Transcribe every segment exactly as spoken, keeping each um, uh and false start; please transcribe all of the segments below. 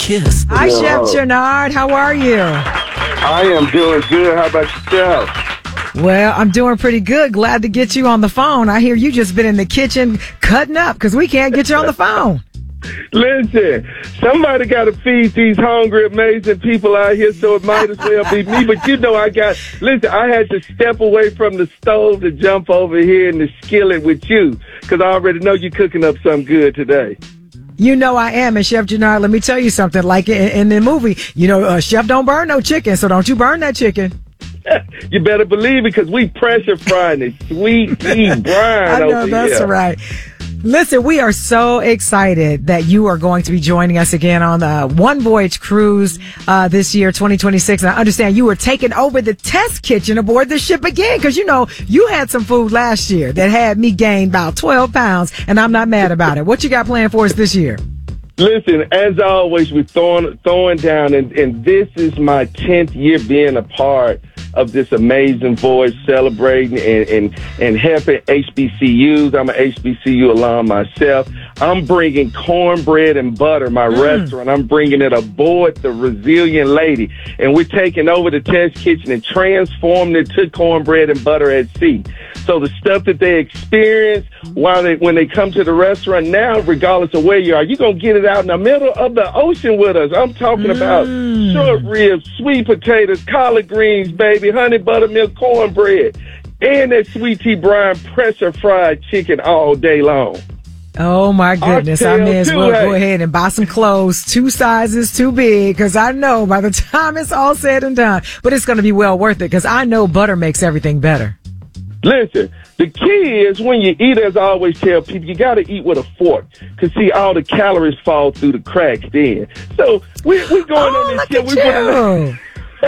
kiss. Hi, Yo. Chef Gennard. How are you? I am doing good. How about yourself? Well, I'm doing pretty good. Glad to get you on the phone. I hear you just been in the kitchen cutting up because we can't get you on the phone. Listen, somebody got to feed these hungry, amazing people out here, so it might as well be me. But you know, I got, listen, I had to step away from the stove to jump over here in the skillet with you because I already know you're cooking up something good today. You know I am, and Chef Gennard, let me tell you something. Like in, in the movie, you know, uh, Chef don't burn no chicken, so don't you burn that chicken. You better believe it because we pressure frying it. Sweet pea brine I know, over that's here. right. Listen, we are so excited that you are going to be joining us again on the One Voyage Cruise uh, this year, twenty twenty-six. And I understand you were taking over the test kitchen aboard the ship again because, you know, you had some food last year that had me gain about twelve pounds, and I'm not mad about it. What you got planned for us this year? Listen, as always, we're throwing, throwing down, and, and this is my tenth year being a part of this amazing voyage, celebrating and, and, and helping H B C Us. I'm an H B C U alum myself. I'm bringing cornbread and butter, my mm. restaurant. I'm bringing it aboard the Resilient Lady, and we're taking over the test kitchen and transforming it to cornbread and butter at sea. So the stuff that they experience while they, when they come to the restaurant now, regardless of where you are, you're going to get it out in the middle of the ocean with us. I'm talking mm. about short ribs, sweet potatoes, collard greens, baby, honey buttermilk cornbread, and that sweet tea brine pressure fried chicken all day long. Oh, my goodness. I may as well go ahead and buy some clothes, two sizes too big, because I know by the time it's all said and done, but it's going to be well worth it because I know butter makes everything better. Listen, the key is when you eat, as I always tell people, you got to eat with a fork. Because, see, all the calories fall through the cracks then. So we we going oh, on this shit. We put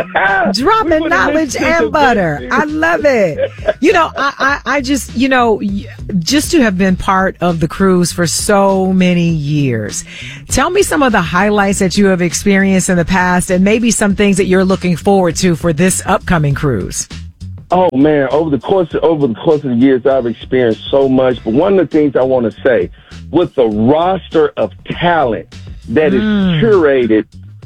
Dropping knowledge and butter. I love it. You know, I, I, I just, you know, just to have been part of the cruise for so many years. Tell me some of the highlights that you have experienced in the past and maybe some things that you're looking forward to for this upcoming cruise. Oh man, over the course of, over the course of the years, I've experienced so much. But one of the things I want to say, with the roster of talent that mm. is curated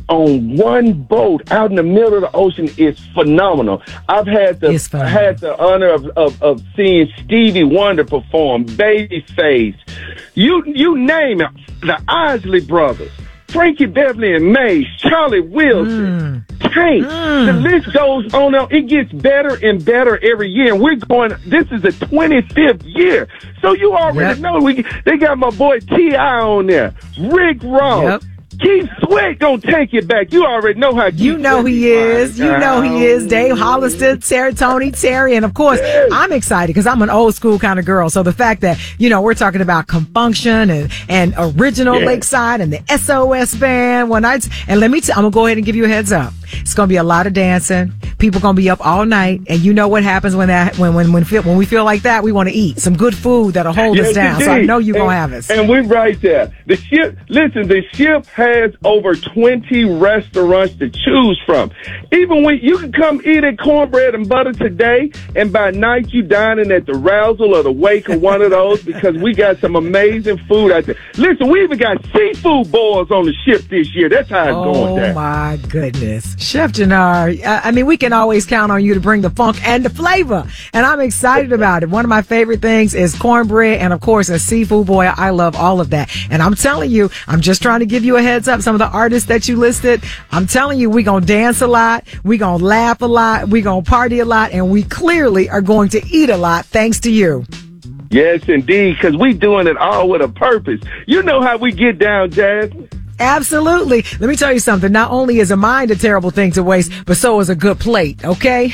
on one boat out in the middle of the ocean, is phenomenal. I've had the I had the honor of, of, of seeing Stevie Wonder perform, Babyface, you you name it, the Isley Brothers, Frankie Beverly and Mays, Charlie Wilson, mm. Tank. Mm. The list goes on. It gets better and better every year. And we're going, this is the twenty-fifth year. So you already yep. know, we they got my boy T I on there, Rick Ross. Yep. Keith Sweat gonna take it back. You already know how Keith You know Sweat he is. You know he is. Dave Hollister, Terry, Tony, Terry. And of course, yes. I'm excited because I'm an old school kind of girl. So the fact that, you know, we're talking about Compunction and, and Original yes. Lakeside and the S O S Band. When I, and let me tell, I'm gonna go ahead and give you a heads up. It's gonna be a lot of dancing. People gonna be up all night, and you know what happens when that when when when, feel, when we feel like that, we want to eat some good food that'll hold yes, us down. Indeed. So I know you're gonna have us. And we're right there. The ship, listen, the ship has over twenty restaurants to choose from. Even when you can come eat at cornbread and butter today, and by night you dining at the Rousel or the Wake or one of those, because we got some amazing food out there. Listen, we even got seafood boils on the ship this year. That's how it's oh, going down. Oh my goodness, Chef Gennard. I, I mean, we can always count on you to bring the funk and the flavor, and I'm excited about it. One of my favorite things is cornbread, and of course a seafood boil. I love all of that, and I'm telling you, I'm just trying to give you a heads up. Some of the artists that you listed, I'm telling you, we gonna dance a lot, we gonna laugh a lot, we gonna party a lot, and we clearly are going to eat a lot thanks to you. Yes, indeed, because we doing it all with a purpose. You know how we get down, Jasmine. Absolutely. Let me tell you something. Not only is a mind a terrible thing to waste, but so is a good plate, okay?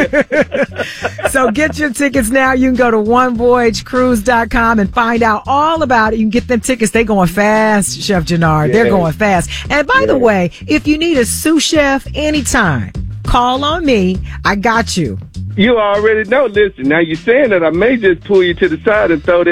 So get your tickets now. You can go to one voyage cruise dot com and find out all about it. You can get them tickets. They're going fast, Chef Gennard. Yeah. They're going fast. And by yeah. the way, if you need a sous chef anytime, call on me. I got you. You already know. Listen, now you're saying that I may just pull you to the side and throw that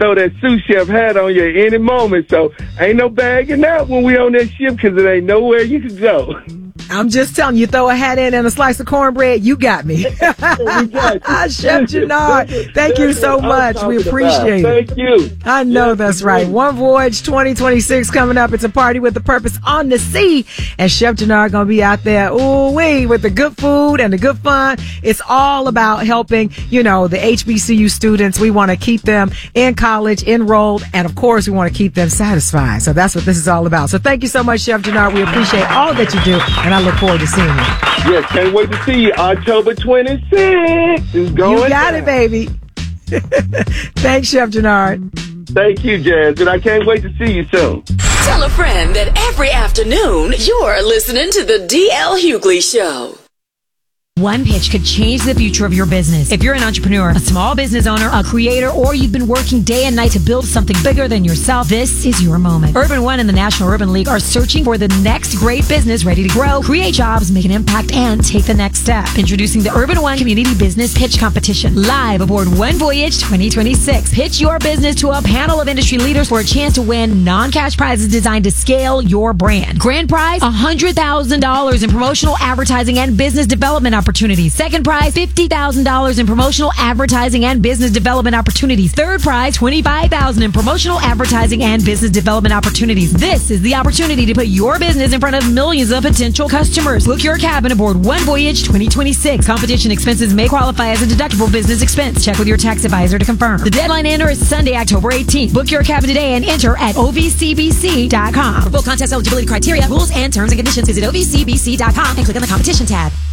throw that sous chef hat on you at any moment. So ain't no bagging out when we on that ship because it ain't nowhere you can go. I'm just telling you, throw a hat in and a slice of cornbread, you got me. Chef Gennard, thank you so much. We appreciate it. Thank you. I know yes, that's right. One Voyage twenty twenty-six coming up. It's a party with a purpose on the sea. And Chef Gennard going to be out there, ooh-wee, with the good food and the good fun. It's all about helping, you know, the H B C U students. We want to keep them in college, enrolled, and of course, we want to keep them satisfied. So that's what this is all about. So thank you so much, Chef Gennard. We appreciate all that you do. And I look forward to seeing you. Yes, can't wait to see you. October twenty-sixth is going You got down. it, baby. Thanks, Chef Gennard. Thank you, Jazz, and I can't wait to see you soon. Tell a friend that every afternoon you're listening to the D L Hughley Show. One pitch could change the future of your business. If you're an entrepreneur, a small business owner, a creator, or you've been working day and night to build something bigger than yourself, this is your moment. Urban One and the National Urban League are searching for the next great business ready to grow, create jobs, make an impact, and take the next step. Introducing the Urban One Community Business Pitch Competition, live aboard One Voyage twenty twenty-six. Pitch your business to a panel of industry leaders for a chance to win non-cash prizes designed to scale your brand. Grand prize, one hundred thousand dollars in promotional advertising and business development opportunities. Second prize, fifty thousand dollars in promotional advertising and business development opportunities. Third prize, twenty-five thousand dollars in promotional advertising and business development opportunities. This is the opportunity to put your business in front of millions of potential customers. Book your cabin aboard One Voyage twenty twenty-six. Competition expenses may qualify as a deductible business expense. Check with your tax advisor to confirm. The deadline to enter is Sunday, October eighteenth. Book your cabin today and enter at O V C B C dot com. For full contest eligibility criteria, rules, and terms and conditions, visit O V C B C dot com and click on the competition tab.